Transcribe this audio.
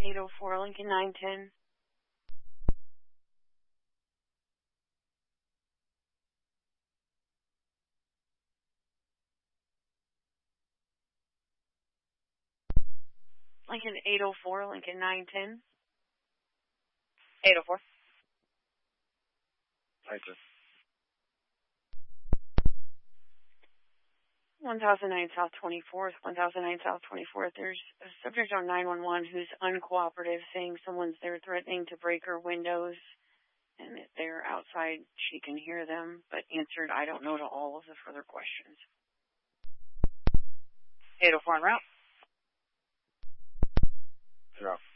804 Lincoln 910. Lincoln 804 Lincoln 910. 804. Thank you. 1009 South 24th, 1009 South 24th. There's a subject on 911 who's uncooperative, saying someone's there threatening to break her windows, and if they're outside, she can hear them, but answered, I don't know, to all of the further questions. 804 en route. Yeah.